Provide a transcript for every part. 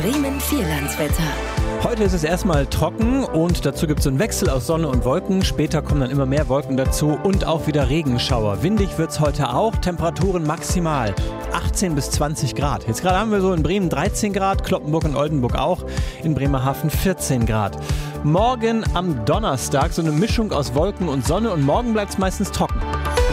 Bremen Vierlandswetter. Heute ist es erstmal trocken und dazu gibt es einen Wechsel aus Sonne und Wolken. Später kommen dann immer mehr Wolken dazu und auch wieder Regenschauer. Windig wird es heute auch, Temperaturen maximal 18 bis 20 Grad. Jetzt gerade haben wir so in Bremen 13 Grad, Cloppenburg und Oldenburg auch, in Bremerhaven 14 Grad. Morgen am Donnerstag so eine Mischung aus Wolken und Sonne und morgen bleibt es meistens trocken.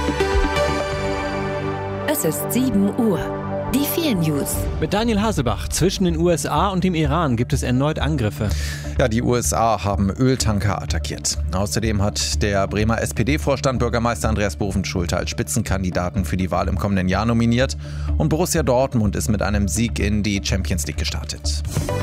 Es ist 7 Uhr. Die 4 News. Mit Daniel Hasebach. Zwischen den USA und dem Iran gibt es erneut Angriffe. Ja, die USA haben Öltanker attackiert. Außerdem hat der Bremer SPD-Vorstand Bürgermeister Andreas Bovenschulte als Spitzenkandidaten für die Wahl im kommenden Jahr nominiert. Und Borussia Dortmund ist mit einem Sieg in die Champions League gestartet.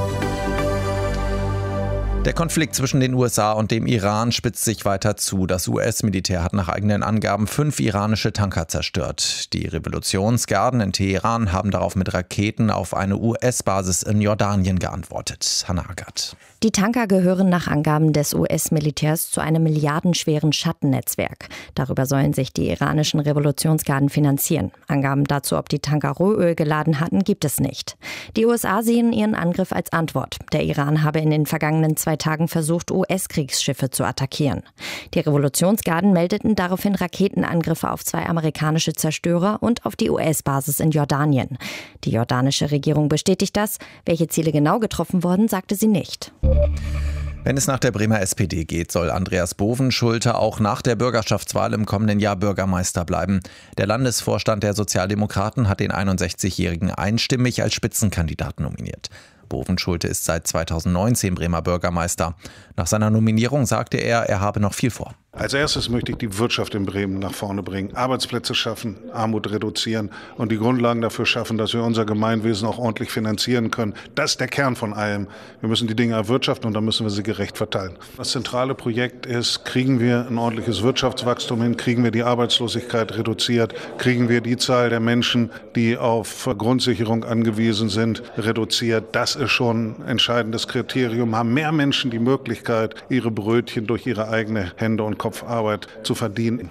Der Konflikt zwischen den USA und dem Iran spitzt sich weiter zu. Das US-Militär hat nach eigenen Angaben 5 iranische Tanker zerstört. Die Revolutionsgarden in Teheran haben darauf mit Raketen auf eine US-Basis in Jordanien geantwortet. Hannah Ackert. Die Tanker gehören nach Angaben des US-Militärs zu einem milliardenschweren Schattennetzwerk. Darüber sollen sich die iranischen Revolutionsgarden finanzieren. Angaben dazu, ob die Tanker Rohöl geladen hatten, gibt es nicht. Die USA sehen ihren Angriff als Antwort. Der Iran habe in den vergangenen 2 Tagen versucht, US-Kriegsschiffe zu attackieren. Die Revolutionsgarden meldeten daraufhin Raketenangriffe auf 2 amerikanische Zerstörer und auf die US-Basis in Jordanien. Die jordanische Regierung bestätigt das. Welche Ziele genau getroffen wurden, sagte sie nicht. Wenn es nach der Bremer SPD geht, soll Andreas Bovenschulte auch nach der Bürgerschaftswahl im kommenden Jahr Bürgermeister bleiben. Der Landesvorstand der Sozialdemokraten hat den 61-Jährigen einstimmig als Spitzenkandidaten nominiert. Bovenschulte ist seit 2019 Bremer Bürgermeister. Nach seiner Nominierung sagte er habe noch viel vor. Als erstes möchte ich die Wirtschaft in Bremen nach vorne bringen, Arbeitsplätze schaffen, Armut reduzieren und die Grundlagen dafür schaffen, dass wir unser Gemeinwesen auch ordentlich finanzieren können. Das ist der Kern von allem. Wir müssen die Dinge erwirtschaften und dann müssen wir sie gerecht verteilen. Das zentrale Projekt ist, kriegen wir ein ordentliches Wirtschaftswachstum hin, kriegen wir die Arbeitslosigkeit reduziert, kriegen wir die Zahl der Menschen, die auf Grundsicherung angewiesen sind, reduziert. Das ist schon ein entscheidendes Kriterium. Haben mehr Menschen die Möglichkeit, ihre Brötchen durch ihre eigene Hände und Kopfarbeit zu verdienen.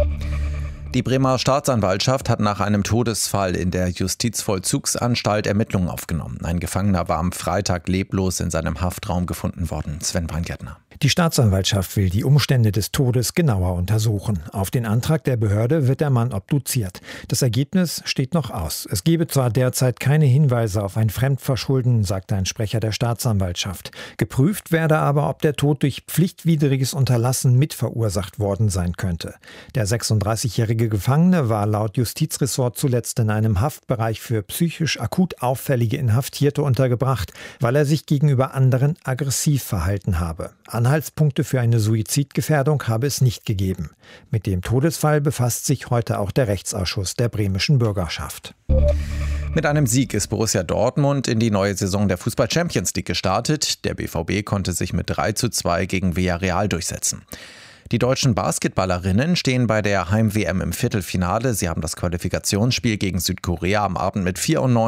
Die Bremer Staatsanwaltschaft hat nach einem Todesfall in der Justizvollzugsanstalt Ermittlungen aufgenommen. Ein Gefangener war am Freitag leblos in seinem Haftraum gefunden worden. Sven Weingärtner. Die Staatsanwaltschaft will die Umstände des Todes genauer untersuchen. Auf den Antrag der Behörde wird der Mann obduziert. Das Ergebnis steht noch aus. Es gebe zwar derzeit keine Hinweise auf ein Fremdverschulden, sagte ein Sprecher der Staatsanwaltschaft. Geprüft werde aber, ob der Tod durch pflichtwidriges Unterlassen mitverursacht worden sein könnte. Der 36-jährige Gefangene war laut Justizressort zuletzt in einem Haftbereich für psychisch akut auffällige Inhaftierte untergebracht, weil er sich gegenüber anderen aggressiv verhalten habe. Anhaltspunkte für eine Suizidgefährdung habe es nicht gegeben. Mit dem Todesfall befasst sich heute auch der Rechtsausschuss der bremischen Bürgerschaft. Mit einem Sieg ist Borussia Dortmund in die neue Saison der Fußball-Champions League gestartet. Der BVB konnte sich mit 3:2 gegen Villarreal durchsetzen. Die deutschen Basketballerinnen stehen bei der Heim-WM im Viertelfinale. Sie haben das Qualifikationsspiel gegen Südkorea am Abend mit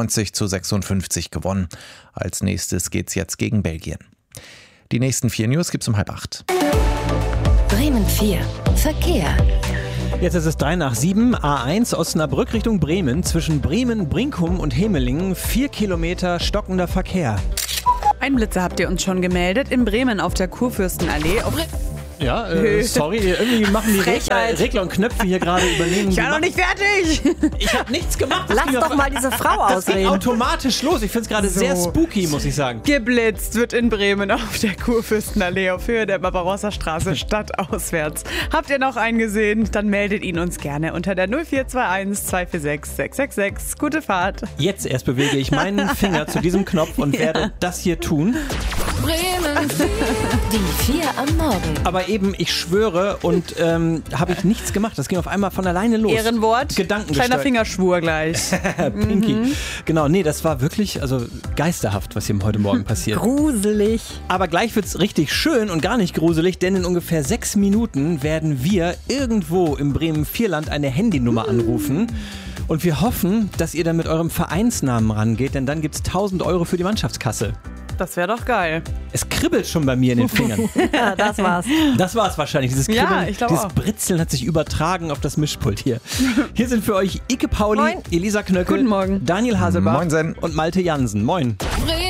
94:56 gewonnen. Als nächstes geht's jetzt gegen Belgien. Die nächsten 4 News gibt's um 7:30. Bremen 4. Verkehr. Jetzt ist es 7:03. A1 Osnabrück Richtung Bremen. Zwischen Bremen, Brinkum und Hemelingen 4 Kilometer stockender Verkehr. Einblitzer habt ihr uns schon gemeldet. In Bremen auf der Kurfürstenallee. Ja, sorry, irgendwie machen die Regler und Knöpfe hier gerade übernehmen. Ich war noch nicht fertig. Ich habe nichts gemacht. Lass doch mal diese Frau Das ging ausreden. automatisch los. Ich finde es gerade sehr spooky, muss ich sagen. Geblitzt wird in Bremen auf der Kurfürstenallee auf Höhe der Barbarossa-Straße stadtauswärts. Habt ihr noch einen gesehen? Dann meldet ihn uns gerne unter der 0421 246 666. Gute Fahrt. Jetzt erst bewege ich meinen Finger zu diesem Knopf und werde das hier tun. Bremen 4. Die 4 am Morgen. Aber eben, ich schwöre, und habe ich nichts gemacht. Das ging auf einmal von alleine los. Ehrenwort. Kleiner Fingerschwur gleich. Pinky. Genau, nee, das war wirklich geisterhaft, was hier heute Morgen passiert. Gruselig. Aber gleich wird's richtig schön und gar nicht gruselig, denn in ungefähr 6 Minuten werden wir irgendwo im Bremen-Vierland eine Handynummer anrufen. Und wir hoffen, dass ihr dann mit eurem Vereinsnamen rangeht, denn dann gibt's 1.000 € für die Mannschaftskasse. Das wäre doch geil. Es kribbelt schon bei mir in den Fingern. Ja, das war's. Das war's wahrscheinlich. Dieses Kribbeln, Ja, ich glaube dieses auch. Britzeln hat sich übertragen auf das Mischpult hier. Hier sind für euch Ike Pauli, Moin. Elisa Knöckel, Guten Morgen. Daniel Hasebach Moinsen. und Malte Jansen. Moin. Bremen